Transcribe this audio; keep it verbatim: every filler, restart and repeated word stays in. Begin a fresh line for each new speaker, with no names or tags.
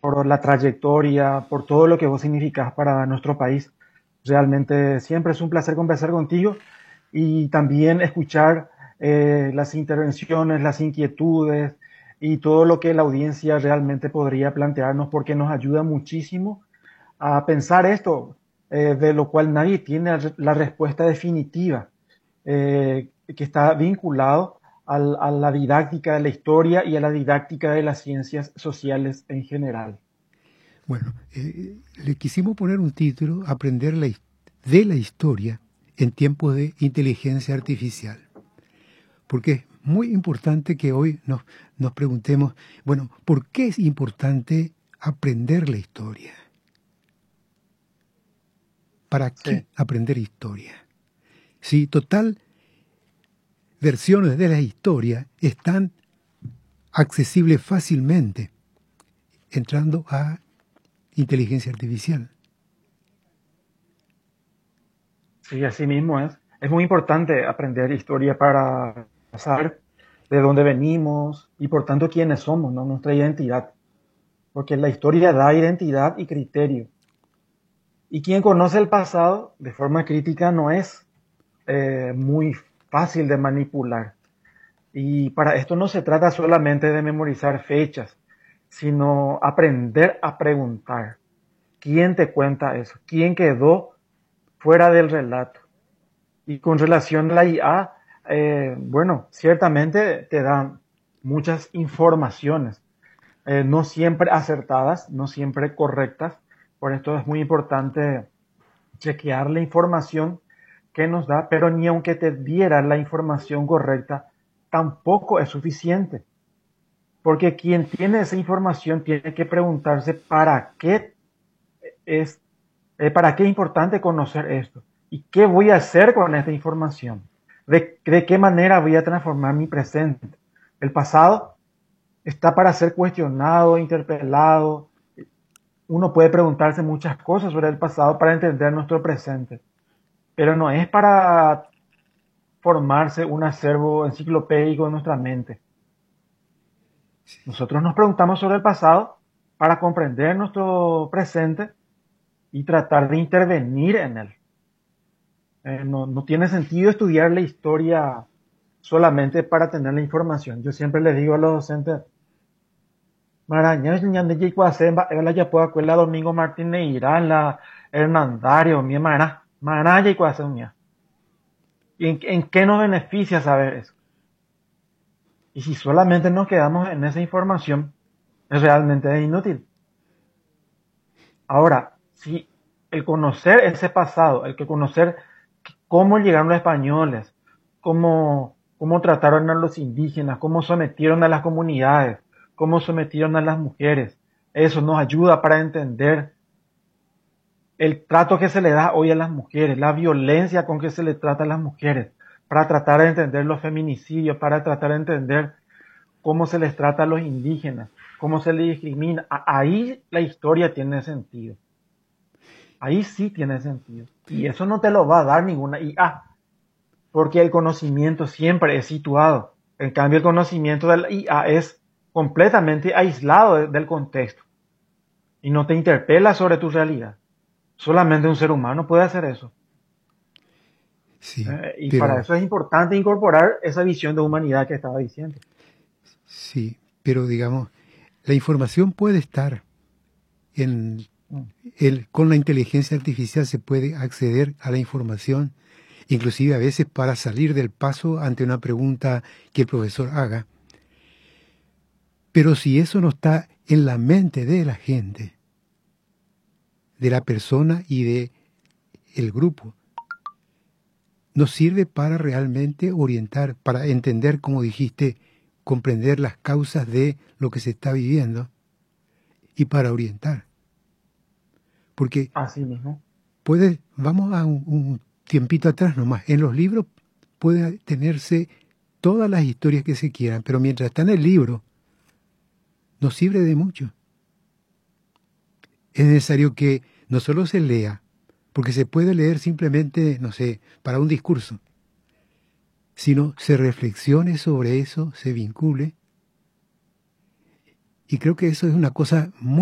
por la trayectoria, por todo lo que vos significás para nuestro país. Realmente siempre es un placer conversar contigo y también escuchar eh, las intervenciones, las inquietudes y todo lo que la audiencia realmente podría plantearnos porque nos ayuda muchísimo a pensar esto, eh, de lo cual nadie tiene la respuesta definitiva, eh, que está vinculado al, a la didáctica de la historia y a la didáctica de las ciencias sociales en general.
Bueno, eh, le quisimos poner un título, Aprender la, his- de la historia en tiempos de inteligencia artificial, porque es muy importante que hoy nos, nos preguntemos, bueno, ¿por qué es importante aprender la historia? ¿Para qué
Sí,
aprender historia? Si total, versiones de la historia están accesibles fácilmente entrando a inteligencia artificial.
sí, así mismo es. Es muy importante aprender historia para saber de dónde venimos y por tanto quiénes somos, ¿no? Nuestra identidad. Porque la historia da identidad y criterio. Y quien conoce el pasado de forma crítica no es eh, muy fácil de manipular. Y para esto no se trata solamente de memorizar fechas, sino aprender a preguntar. ¿Quién te cuenta eso? ¿Quién quedó fuera del relato? Y con relación a la I A, eh, bueno, ciertamente te dan muchas informaciones, eh, no siempre acertadas, no siempre correctas. Por esto es muy importante chequear la información que nos da, pero ni aunque te diera la información correcta, tampoco es suficiente. Porque quien tiene esa información tiene que preguntarse para qué es, eh, para qué es importante conocer esto y qué voy a hacer con esta información. De, de qué manera voy a transformar mi presente. El pasado está para ser cuestionado, interpelado. Uno puede preguntarse muchas cosas sobre el pasado para entender nuestro presente, pero no es para formarse un acervo enciclopédico en nuestra mente. Nosotros nos preguntamos sobre el pasado para comprender nuestro presente y tratar de intervenir en él. Eh, no, no tiene sentido estudiar la historia solamente para tener la información. Yo siempre les digo a los docentes, Maraña, ñande y cuasemba, la ya puedo acuerda Domingo Martínez Irán, la Hernandario, mi hermana, Maraya y cuasemba. ¿Y en, en qué nos beneficia saber eso? Y si solamente nos quedamos en esa información, es realmente inútil. Ahora, si el conocer ese pasado, el que conocer cómo llegaron los españoles, cómo, cómo trataron a los indígenas, cómo sometieron a las comunidades, cómo sometieron a las mujeres, eso nos ayuda para entender el trato que se le da hoy a las mujeres, la violencia con que se le trata a las mujeres, para tratar de entender los feminicidios, para tratar de entender cómo se les trata a los indígenas, cómo se les discrimina. Ahí la historia tiene sentido. Ahí sí tiene sentido. Y eso no te lo va a dar ninguna I A, porque el conocimiento siempre es situado. En cambio, el conocimiento de la I A es completamente aislado de, del contexto y no te interpela sobre tu realidad. Solamente un ser humano puede hacer eso.
Sí,
Eh, y para
pero
eso es importante incorporar esa visión de humanidad que estaba diciendo.
sí, pero digamos, la información puede estar en
Mm.
el, con la inteligencia artificial se puede acceder a la información, inclusive a veces para salir del paso ante una pregunta que el profesor haga. Pero si eso no está en la mente de la gente, de la persona y de el grupo, no sirve para realmente orientar, para entender, como dijiste, comprender las causas de lo que se está viviendo y para orientar. Porque
Así mismo.
puede, vamos a un, un tiempito atrás nomás, en los libros pueden tenerse todas las historias que se quieran, pero mientras está en el libro, no sirve de mucho. Es necesario que no solo se lea, porque se puede leer simplemente, no sé, para un discurso, sino se reflexione sobre eso, se vincule. Y creo que eso es una cosa muy